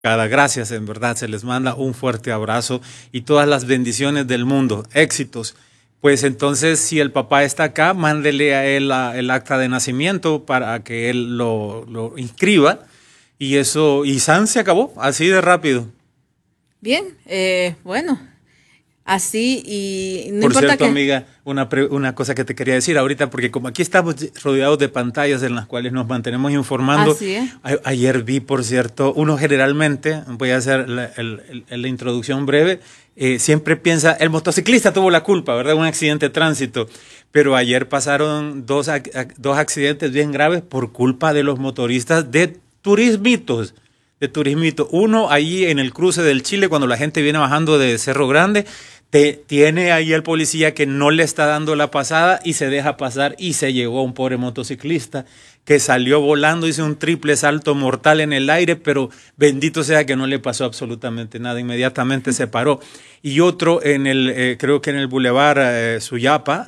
Gracias, en verdad, se les manda un fuerte abrazo y todas las bendiciones del mundo, éxitos. Pues entonces, si el papá está acá, mándele a él el acta de nacimiento para que él lo inscriba y eso, y San se acabó, así de rápido. Bien, bueno, así y no Por importa cierto, que... amiga, una cosa que te quería decir ahorita, porque como aquí estamos rodeados de pantallas en las cuales nos mantenemos informando, Así es. ayer vi, por cierto, uno generalmente, voy a hacer la introducción breve, siempre piensa, el motociclista tuvo la culpa, ¿verdad? Un accidente de tránsito, pero ayer pasaron dos accidentes bien graves por culpa de los motoristas de turismitos. Uno ahí en el cruce del Chile, cuando la gente viene bajando de Cerro Grande, tiene ahí el policía que no le está dando la pasada y se deja pasar y se llevó a un pobre motociclista que salió volando, hizo un triple salto mortal en el aire, pero bendito sea que no le pasó absolutamente nada, inmediatamente se paró. Y otro creo que en el Boulevard Suyapa,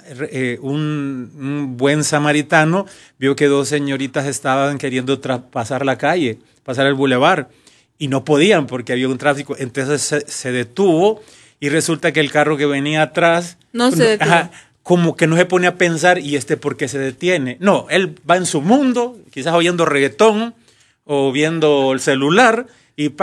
un buen samaritano vio que dos señoritas estaban queriendo pasar la calle, pasar el bulevar, y no podían porque había un tráfico, entonces se detuvo. Y resulta que el carro que venía atrás, No se detuvo. como que no se pone a pensar, ¿y por qué se detiene? No, él va en su mundo, quizás oyendo reggaetón o viendo el celular, y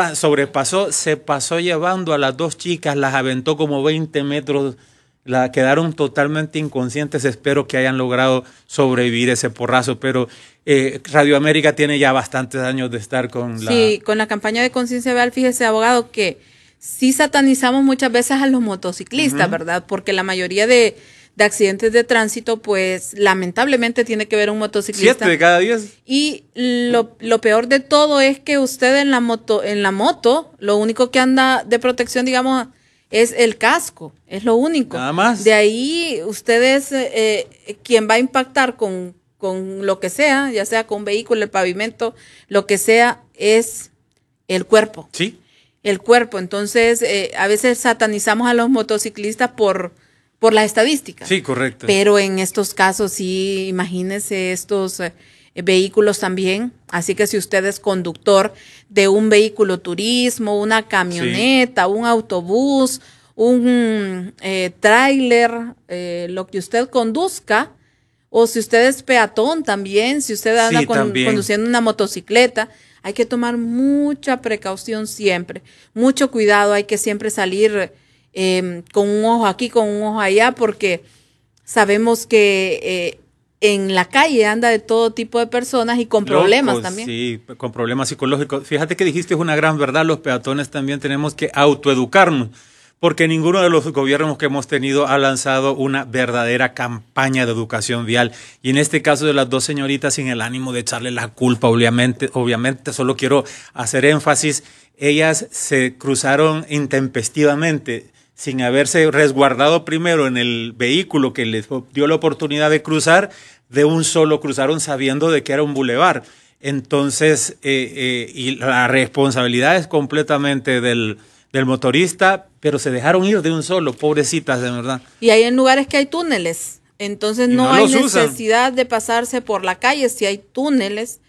se pasó llevando a las dos chicas, las aventó como 20 metros, quedaron totalmente inconscientes. Espero que hayan logrado sobrevivir ese porrazo, pero Radio América tiene ya bastantes años de estar con con la campaña de conciencia vial. Fíjese, abogado, que sí satanizamos muchas veces a los motociclistas, ¿verdad? Porque la mayoría de accidentes de tránsito, pues lamentablemente tiene que ver un motociclista. 7 de cada 10. Y lo peor de todo es que usted en la moto, lo único que anda de protección, digamos, es el casco, es lo único. Nada más. De ahí usted es quien va a impactar con lo que sea, ya sea con un vehículo, el pavimento, lo que sea, es el cuerpo. Sí. El cuerpo. Entonces, a veces satanizamos a los motociclistas por las estadísticas. Sí, correcto. Pero en estos casos, sí, imagínense estos vehículos también. Así que si usted es conductor de un vehículo turismo, una camioneta, un autobús, un tráiler, lo que usted conduzca, o si usted es peatón también, si usted anda conduciendo una motocicleta, hay que tomar mucha precaución siempre, mucho cuidado, hay que siempre salir con un ojo aquí, con un ojo allá, porque sabemos que en la calle anda de todo tipo de personas y con problemas también. Sí, con problemas psicológicos. Fíjate que dijiste una gran verdad, los peatones también tenemos que autoeducarnos, porque ninguno de los gobiernos que hemos tenido ha lanzado una verdadera campaña de educación vial. Y en este caso de las dos señoritas, sin el ánimo de echarle la culpa, obviamente solo quiero hacer énfasis, ellas se cruzaron intempestivamente, sin haberse resguardado primero en el vehículo que les dio la oportunidad de cruzar, de un solo cruzaron sabiendo de que era un bulevar. Entonces, y la responsabilidad es completamente del motorista, pero se dejaron ir de un solo, pobrecitas, de verdad. Y hay en lugares que hay túneles, entonces no hay necesidad de pasarse por la calle si hay túneles.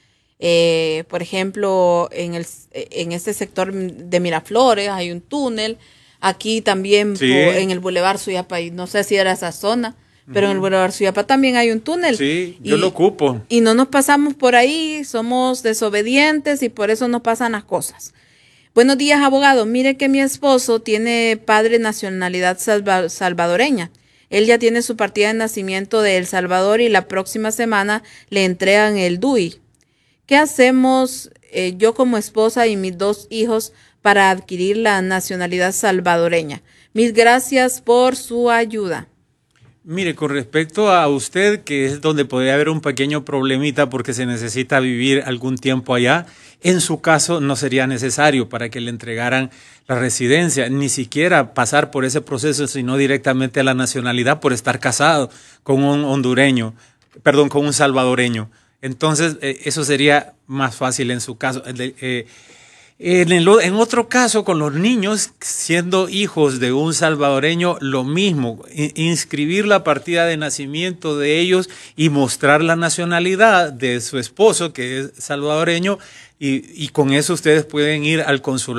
Por ejemplo, en este sector de Miraflores hay un túnel, aquí también en el Boulevard Suyapa, y no sé si era esa zona, pero en el Boulevard Suyapa también hay un túnel. Sí, yo lo ocupo. Y no nos pasamos por ahí, somos desobedientes y por eso nos pasan las cosas. Buenos días, abogado. Mire que mi esposo tiene padre nacionalidad salvadoreña. Él ya tiene su partida de nacimiento de El Salvador y la próxima semana le entregan el DUI. ¿Qué hacemos yo como esposa y mis 2 hijos para adquirir la nacionalidad salvadoreña? Mil gracias por su ayuda. Mire, con respecto a usted, que es donde podría haber un pequeño problemita porque se necesita vivir algún tiempo allá, en su caso no sería necesario para que le entregaran la residencia, ni siquiera pasar por ese proceso, sino directamente a la nacionalidad por estar casado con un con un salvadoreño. Entonces, eso sería más fácil en su caso. En otro caso, con los niños, siendo hijos de un salvadoreño, lo mismo, inscribir la partida de nacimiento de ellos y mostrar la nacionalidad de su esposo, que es salvadoreño, y con eso ustedes pueden ir al consulado